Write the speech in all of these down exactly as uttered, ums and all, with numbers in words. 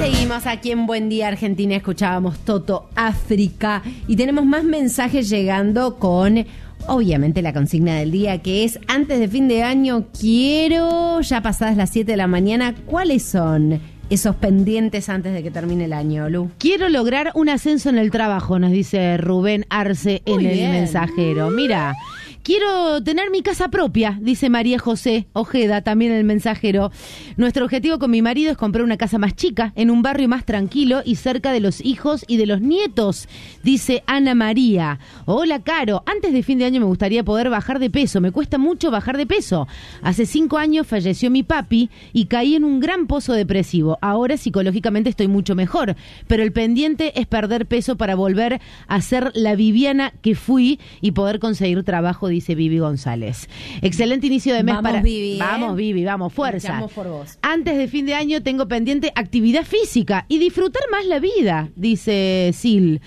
Seguimos aquí en Buen Día Argentina, escuchábamos Toto África y tenemos más mensajes llegando con, obviamente, la consigna del día, que es: antes de fin de año quiero, ya pasadas las siete de la mañana, ¿cuáles son esos pendientes antes de que termine el año, Lu? Quiero lograr un ascenso en el trabajo, nos dice Rubén Arce en Muy el bien. mensajero. Mira, quiero tener mi casa propia, dice María José Ojeda, también en el mensajero. Nuestro objetivo con mi marido es comprar una casa más chica, en un barrio más tranquilo y cerca de los hijos y de los nietos, dice Ana María. Hola, Caro, antes de fin de año me gustaría poder bajar de peso, me cuesta mucho bajar de peso. Hace cinco años falleció mi papi y caí en un gran pozo depresivo. Ahora psicológicamente estoy mucho mejor, pero el pendiente es perder peso para volver a ser la Viviana que fui y poder conseguir trabajo, dice Vivi González. Excelente inicio de mes. Vamos, para Vivi, ¿eh? Vamos, Vivi, vamos, fuerza. Luchamos por vos. Antes de fin de año tengo pendiente actividad física y disfrutar más la vida, dice Sil.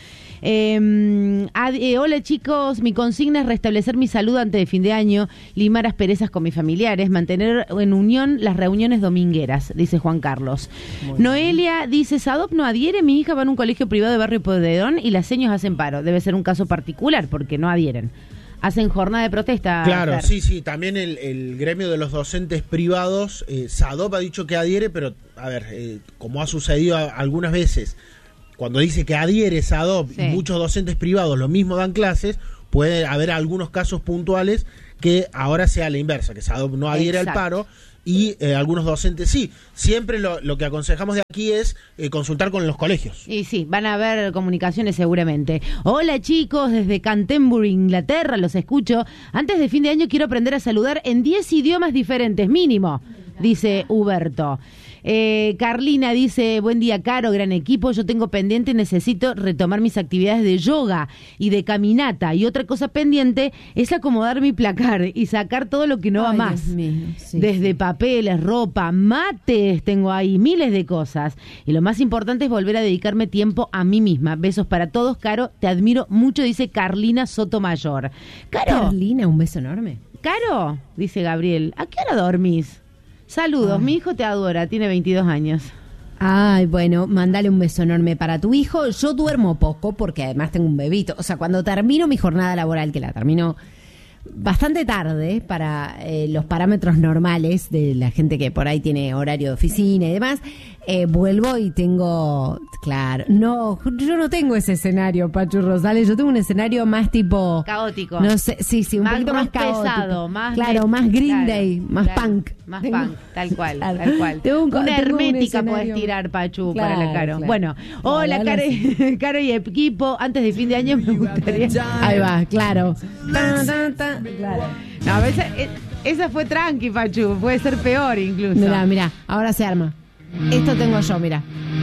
Eh, ad, eh, hola chicos, mi consigna es restablecer mi salud antes de fin de año, limar asperezas con mis familiares, mantener en unión las reuniones domingueras, dice Juan Carlos. Noelia dice: Sadop no adhiere, mi hija va en un colegio privado de Barrio Pueyrredón y las seños hacen paro. Debe ser un caso particular porque no adhieren. Hacen jornada de protesta. Claro, Fer. sí, sí, también el, el gremio de los docentes privados, eh, Sadop ha dicho que adhiere, pero a ver, eh, como ha sucedido a, algunas veces, cuando dice que adhiere Sadop Sí. y muchos docentes privados lo mismo dan clases, puede haber algunos casos puntuales que ahora sea la inversa, que Sadop no adhiere Exacto. al paro y eh, algunos docentes sí. Siempre lo, lo que aconsejamos de aquí es eh, consultar con los colegios. Y sí, van a haber comunicaciones seguramente. Hola chicos, desde Canterbury, Inglaterra, los escucho. Antes de fin de año quiero aprender a saludar en diez idiomas diferentes, mínimo, dice Huberto. Eh, Carlina dice: buen día, Caro, gran equipo, yo tengo pendiente y necesito retomar mis actividades de yoga y de caminata, y otra cosa pendiente es acomodar mi placar y sacar todo lo que no va Ay, más. Dios mío, sí, Desde sí. papeles, ropa, mates, tengo ahí miles de cosas, y lo más importante es volver a dedicarme tiempo a mí misma. Besos para todos, Caro, te admiro mucho, dice Carlina Sotomayor. Caro, Carlina, un beso enorme. Caro, dice Gabriel, ¿a qué hora dormís? Saludos, Ay. mi hijo te adora, tiene veintidós años. Ay, bueno, mandale un beso enorme para tu hijo. Yo duermo poco porque además tengo un bebito. O sea, cuando termino mi jornada laboral, que la termino bastante tarde para eh, los parámetros normales de la gente que por ahí tiene horario de oficina y demás, eh, vuelvo y tengo, claro, no, yo no tengo ese escenario, Pachu Rosales, yo tengo un escenario más tipo... Caótico. No sé, sí, sí, un Más- poquito más, más caótico. pesado, más Claro, de- más Green claro, Day, más claro, punk. Más Tengo- punk, tal cual, Claro. tal cual. Tengo un co- Una tengo un hermética escenario- podés tirar, Pachu, Claro, para la Caro. claro. Bueno, Claro, hola, algo Caro, así. Caro y equipo, antes de fin de año me gustaría... Ahí va, claro. Tan, tan, tan, claro. No, a veces, eh, esa fue tranqui, Pachu, puede ser peor incluso. Mirá, mirá, ahora se arma. Esto tengo yo, mirá.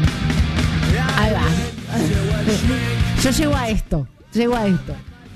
Ahí va. Yo llego a esto, llego a esto.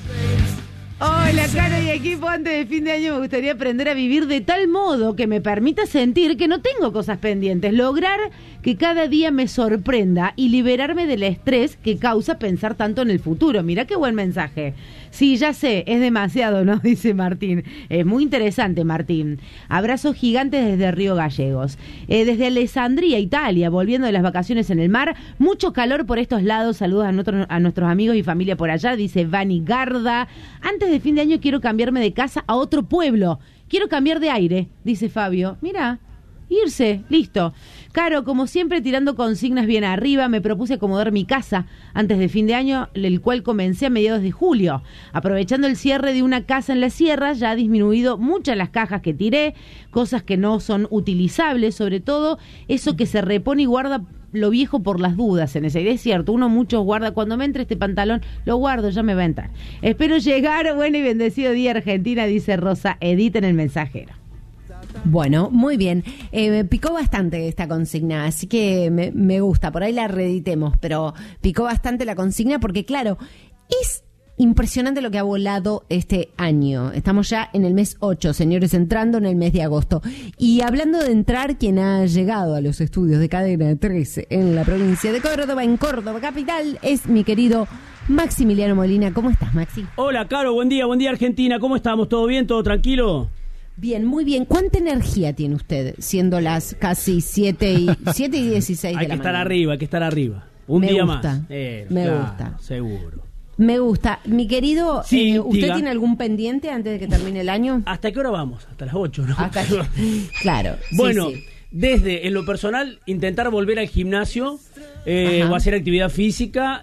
Hola, Caro y equipo, antes de fin de año me gustaría aprender a vivir de tal modo que me permita sentir que no tengo cosas pendientes, lograr que cada día me sorprenda y liberarme del estrés que causa pensar tanto en el futuro. Mirá qué buen mensaje. Sí, ya sé, es demasiado, ¿no? Dice Martín. Es muy interesante, Martín. Abrazos gigantes desde Río Gallegos. Eh, desde Alessandria, Italia, volviendo de las vacaciones en el mar. Mucho calor por estos lados. Saludos a, nuestro, a nuestros amigos y familia por allá, dice Vani Garda. Antes de fin de año quiero cambiarme de casa a otro pueblo. Quiero cambiar de aire, dice Fabio. Mira, irse, listo. Caro, como siempre, tirando consignas bien arriba, me propuse acomodar mi casa antes de fin de año, el cual comencé a mediados de julio. Aprovechando el cierre de una casa en la sierra, ya ha disminuido muchas las cajas que tiré, cosas que no son utilizables, sobre todo eso que se repone y guarda lo viejo por las dudas en esa idea. Es cierto, uno mucho guarda, cuando me entre este pantalón, lo guardo, ya me va a entrar. Espero llegar, buen y bendecido día Argentina, dice Rosa Edith en el mensajero. Bueno, muy bien. Eh, me picó bastante esta consigna, así que me, me gusta. Por ahí la reeditemos, pero picó bastante la consigna porque, claro, es impresionante lo que ha volado este año. Estamos ya en el mes ocho, señores, entrando en el mes de agosto. Y hablando de entrar, quien ha llegado a los estudios de Cadena trece en la provincia de Córdoba, en Córdoba capital, es mi querido Maximiliano Molina. ¿Cómo estás, Maxi? Hola, Caro, buen día, buen día Argentina. ¿Cómo estamos? ¿Todo bien? ¿Todo tranquilo? Bien, muy bien. ¿Cuánta energía tiene usted siendo las casi siete y, siete y dieciséis de Hay la que estar mañana? arriba, hay que estar arriba. Un Me día gusta, más. Eh, me claro, gusta. Seguro. Me gusta. Mi querido, Sí, eh, ¿usted diga. tiene algún pendiente antes de que termine el año? ¿Hasta qué hora vamos? Hasta las ocho, ¿no? Hasta claro. sí, Bueno, sí. desde en lo personal, intentar volver al gimnasio eh, Ajá. o hacer actividad física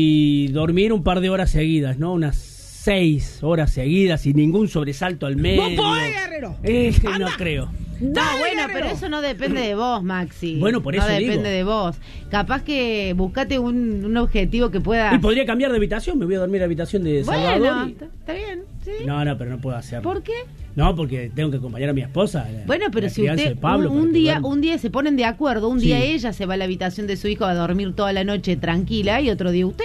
y dormir un par de horas seguidas, ¿no? Unas seis horas seguidas sin ningún sobresalto al medio. ¡Vos podés, Guerrero! Eh, no creo. No, Dale, bueno, Guerrero. pero eso no depende de vos, Maxi. Bueno, por eso No digo. depende de vos. Capaz que buscate un, un objetivo que pueda... Y podría cambiar de habitación, me voy a dormir en la habitación de Bueno, Salvador. y- está está bien, sí. No, no, pero no puedo hacerlo. ¿Por qué? No, porque tengo que acompañar a mi esposa. la- Bueno, pero la si crianza usted de Pablo un, para un que día duerma. un día se ponen de acuerdo, un día Sí. ella se va a la habitación de su hijo a dormir toda la noche tranquila y otro día usted.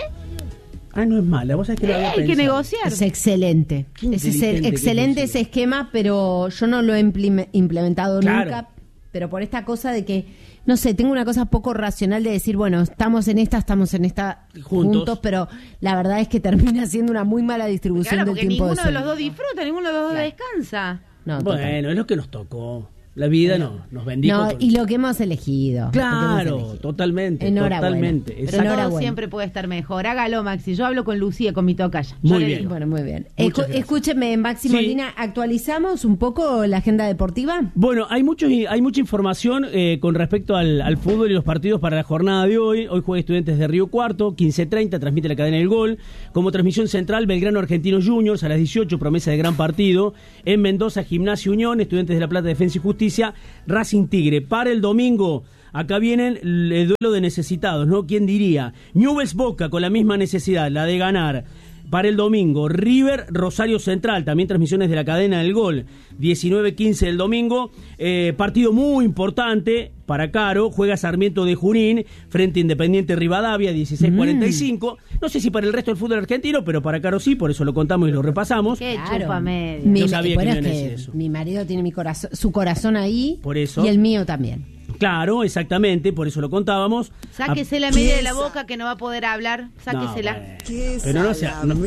Ah, no es mala, vos sabés que lo había Hay que pensado. negociar. Es excelente. Qué Ese es el- inteligente que excelente es, ese esquema, pero yo no lo he implime- implementado Claro. nunca. Pero por esta cosa de que, no sé, tengo una cosa poco racional de decir, bueno, estamos en esta, estamos en esta Juntos. juntos, pero la verdad es que termina siendo una muy mala distribución Claro, del porque tiempo ninguno de de los sueño. dos disfruta, ninguno de los dos Claro. descansa. No, total. Bueno, es lo que nos tocó. La vida no, nos bendijo. No, con- y lo que hemos elegido. lo que hemos Claro, elegido. totalmente, Enhorabuena. totalmente. Pero exacto. Todo enhorabuena. siempre puede estar mejor. Hágalo, Maxi. Yo hablo con Lucía, con mi tocaya. Muy Yo le bien. digo. Bueno, muy bien. Muchas Escu- gracias. escúcheme, Máximo Sí. Molina, ¿actualizamos un poco la agenda deportiva? Bueno, hay mucho, hay mucha información eh, con respecto al, al fútbol y los partidos para la jornada de hoy. Hoy juega Estudiantes de Río Cuarto, quince treinta, transmite la cadena del Gol. Como transmisión central, Belgrano Argentinos Juniors a las dieciocho, promesa de gran partido. En Mendoza, Gimnasia Unión, Estudiantes de La Plata, Defensa y Justicia, Racing Tigre. Para el domingo, acá vienen el duelo de necesitados, ¿no? ¿Quién diría? Newell's Boca con la misma necesidad, la de ganar. Para el domingo, River Rosario Central, también transmisiones de la cadena del Gol, diecinueve quince del domingo, eh, partido muy importante para Caro, juega Sarmiento de Junín frente a Independiente Rivadavia, dieciséis cuarenta y cinco, no sé si para el resto del fútbol argentino, pero para Caro sí, por eso lo contamos y lo repasamos. Qué Claro. chupa media. Mi, Yo sabía bueno, que me es iban a que decir eso. mi marido tiene mi corazón, su corazón ahí. Por eso. Y el mío también. Claro, exactamente, por eso lo contábamos. Sáquese A- la media de la boca que no va a poder hablar. Sáquesela. No, bueno. Pero no sea, no-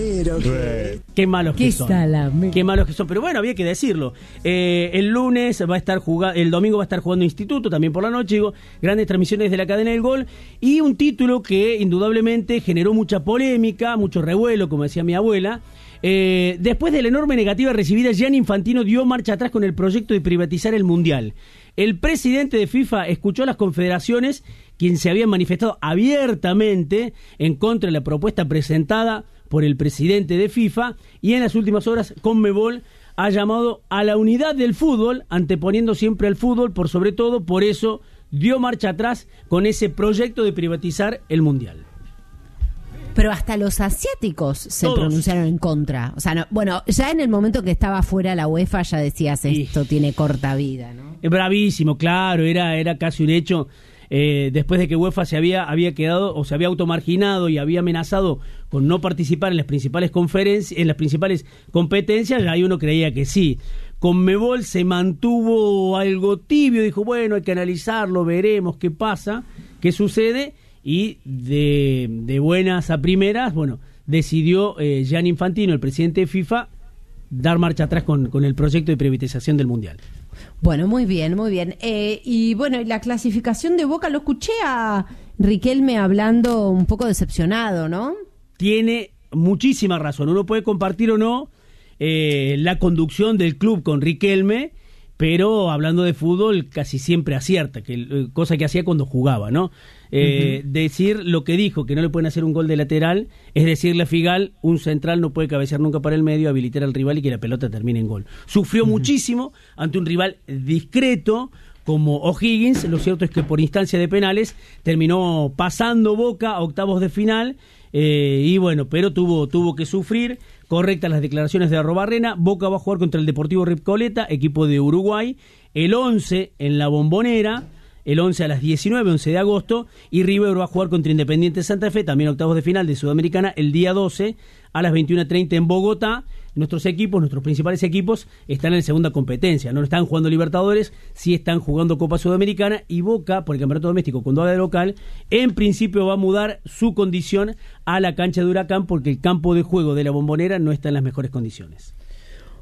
qué malos Qué que son. salame. Qué malos que son. Pero bueno, había que decirlo. Eh, el lunes va a estar jugando, el domingo va a estar jugando Instituto, también por la noche, digo, grandes transmisiones de la cadena del Gol. Y un título que indudablemente generó mucha polémica, mucho revuelo, como decía mi abuela. Eh, después de la enorme negativa recibida, Gianni Infantino dio marcha atrás con el proyecto de privatizar el Mundial. El presidente de FIFA escuchó a las confederaciones, quienes se habían manifestado abiertamente en contra de la propuesta presentada por el presidente de FIFA, y en las últimas horas Conmebol ha llamado a la unidad del fútbol, anteponiendo siempre al fútbol por sobre todo, por eso dio marcha atrás con ese proyecto de privatizar el Mundial. Pero hasta los asiáticos se Todos. pronunciaron en contra. O sea, no, bueno, ya en el momento que estaba fuera la UEFA ya decías, esto tiene corta vida, ¿no? Es bravísimo, claro, era, era casi un hecho. Eh, después de que UEFA se había, había quedado o se había automarginado y había amenazado con no participar en las principales conferencias, en las principales competencias, ya ahí uno creía que sí. Conmebol se mantuvo algo tibio, dijo, bueno, hay que analizarlo, veremos qué pasa, qué sucede, y de, de buenas a primeras, bueno, decidió eh, Gianni Infantino, el presidente de FIFA, dar marcha atrás con, con el proyecto de privatización del Mundial. Bueno, muy bien, muy bien. Eh, y bueno, y la clasificación de Boca, lo escuché a Riquelme hablando un poco decepcionado, ¿no? Tiene muchísima razón. Uno puede compartir o no eh, la conducción del club con Riquelme, pero hablando de fútbol casi siempre acierta, que eh, cosa que hacía cuando jugaba, ¿no? Eh, uh-huh. Decir lo que dijo, que no le pueden hacer un gol de lateral, es decirle a Figal, un central no puede cabecear nunca para el medio, habilitar al rival y que la pelota termine en gol. Sufrió uh-huh. muchísimo ante un rival discreto como O'Higgins. Lo cierto es que por instancia de penales terminó pasando Boca a octavos de final, eh, y bueno, pero tuvo, tuvo que sufrir. Correctas las declaraciones de Arrobarrena. Boca va a jugar contra el Deportivo Recoleta, equipo de Uruguay, el once en la Bombonera, el once a las diecinueve, once de agosto, y River va a jugar contra Independiente Santa Fe, también octavos de final de Sudamericana, el día doce a las veintiuna treinta en Bogotá. Nuestros equipos, nuestros principales equipos, están en la segunda competencia, no están jugando Libertadores, sí están jugando Copa Sudamericana, y Boca, por el campeonato doméstico, cuando habla de local, en principio va a mudar su condición a la cancha de Huracán, porque el campo de juego de la Bombonera no está en las mejores condiciones.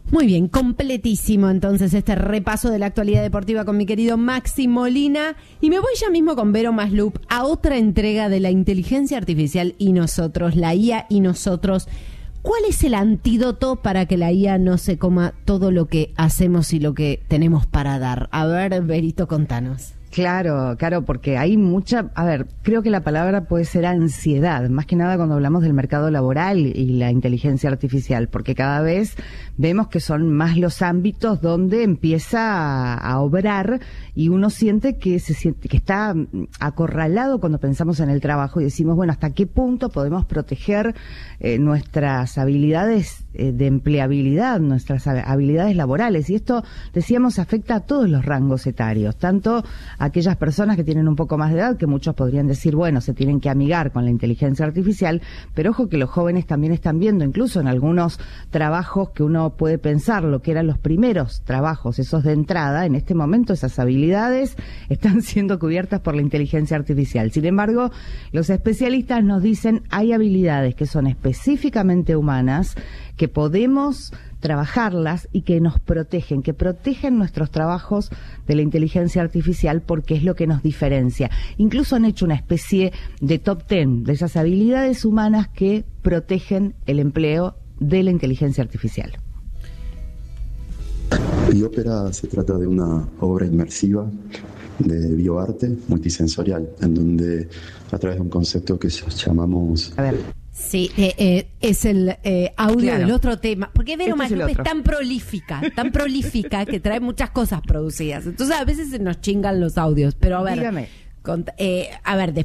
Muy bien, completísimo entonces este repaso de la actualidad deportiva con mi querido Maxi Molina. Y me voy ya mismo con Vero Maslup a otra entrega de la inteligencia artificial y nosotros, la I A y nosotros. ¿Cuál es el antídoto para que la I A no se coma todo lo que hacemos y lo que tenemos para dar? A ver, Verito, contanos. Claro, claro, porque hay mucha, a ver, creo que la palabra puede ser ansiedad, más que nada cuando hablamos del mercado laboral y la inteligencia artificial, porque cada vez vemos que son más los ámbitos donde empieza a, a obrar y uno siente que se siente que está acorralado cuando pensamos en el trabajo y decimos, bueno, ¿hasta qué punto podemos proteger eh, nuestras habilidades eh, de empleabilidad, nuestras habilidades laborales? Y esto, decíamos, afecta a todos los rangos etarios, tanto a aquellas personas que tienen un poco más de edad, que muchos podrían decir, bueno, se tienen que amigar con la inteligencia artificial, pero ojo que los jóvenes también están viendo, incluso en algunos trabajos que uno puede pensar, lo que eran los primeros trabajos, esos de entrada, en este momento esas habilidades están siendo cubiertas por la inteligencia artificial. Sin embargo, los especialistas nos dicen, hay habilidades que son específicamente humanas, que podemos trabajarlas y que nos protegen, que protegen nuestros trabajos de la inteligencia artificial porque es lo que nos diferencia. Incluso han hecho una especie de top ten de esas habilidades humanas que protegen el empleo de la inteligencia artificial. Biópera se trata de una obra inmersiva de bioarte multisensorial, en donde a través de un concepto que llamamos... A ver. Sí, eh, eh, es el eh, audio Claro. del otro tema. Porque Vero Este es el Maslup es otro. tan prolífica, tan prolífica que trae muchas cosas producidas. Entonces a veces se nos chingan los audios. Pero a ver, Dígame. cont- eh, a ver,